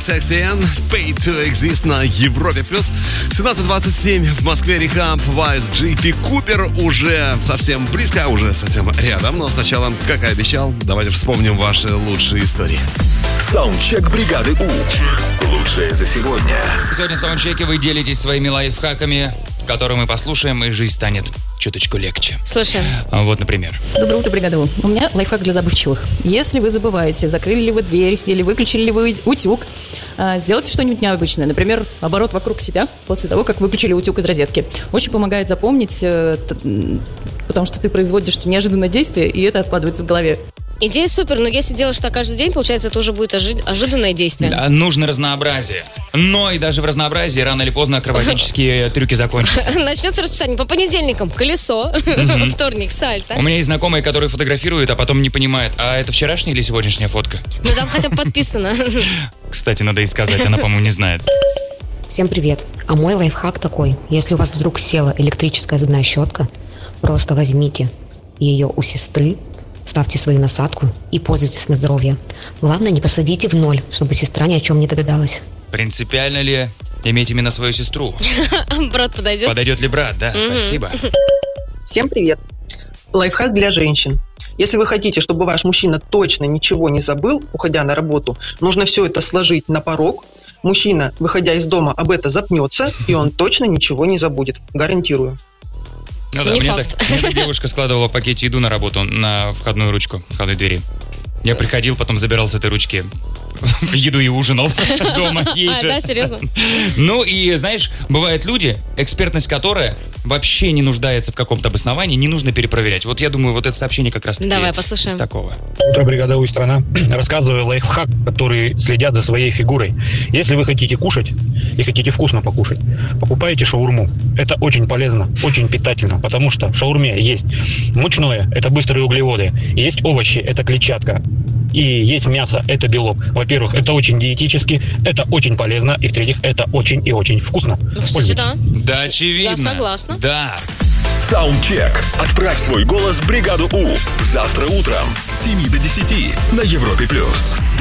Sexy N, Pay to Exist на Европе+. 17:27 в Москве. Рехаб, Вайс, JP Купер уже совсем близко, уже совсем рядом. Но сначала, как и обещал, давайте вспомним ваши лучшие истории. Саундчек бригады У. Лучшее за сегодня. Сегодня в саундчеке вы делитесь своими лайфхаками, которые мы послушаем, и жизнь станет чуточку легче. Слушаем. Вот, например. Доброе утро, бригада У. У меня лайфхак для забывчивых. Если вы забываете, закрыли ли вы дверь или выключили ли вы утюг, сделайте что-нибудь необычное. Например, оборот вокруг себя после того, как выключили утюг из розетки. Очень помогает запомнить, потому что ты производишь неожиданное действие, и это откладывается в голове. Идея супер, но если делаешь так каждый день, получается, это уже будет ожиданное действие. Да, нужно разнообразие. Но и даже в разнообразии рано или поздно акробатические трюки закончатся. Начнется расписание по понедельникам колесо, вторник сальто. У меня есть знакомые, которые фотографируют, а потом не понимают, а это вчерашняя или сегодняшняя фотка? Ну там хотя бы подписано. Кстати, надо ей сказать, она, по-моему, не знает. Всем привет. А мой лайфхак такой. Если у вас вдруг села электрическая зубная щетка, просто возьмите ее у сестры, ставьте свою насадку и пользуйтесь на здоровье. Главное, не посадите в ноль, чтобы сестра ни о чем не догадалась. Принципиально ли иметь именно свою сестру? Брат подойдет? Подойдет ли брат, да, спасибо. Всем привет. Лайфхак для женщин. Если вы хотите, чтобы ваш мужчина точно ничего не забыл, уходя на работу, нужно все это сложить на порог. Мужчина, выходя из дома, об этом запнется, и он точно ничего не забудет. Гарантирую. Ну да, мне так девушка складывала в пакете еду на работу, на входную ручку входной двери. Я приходил, потом забирал с этой ручки еду и ужинал дома ей же. Да, серьезно? Ну и, знаешь, бывают люди, экспертность которой вообще не нуждается в каком-то обосновании, не нужно перепроверять. Вот я думаю, вот это сообщение как раз-таки Давай, послушаем. из такого. Утро, бригада У и страна. Рассказываю лайфхак, которые следят за своей фигурой. Если вы хотите кушать и хотите вкусно покушать, покупайте шаурму. Это очень полезно, очень питательно, потому что в шаурме есть мучное, это быстрые углеводы, есть овощи, это клетчатка, и есть мясо, это белок. Во-первых, это очень диетически, это очень полезно, и в-третьих, это очень и очень вкусно. Кстати, да. Да, очевидно. Я согласна. Да. Саундчек. Отправь свой голос в бригаду У. Завтра утром с 7 до 10 на Европе+.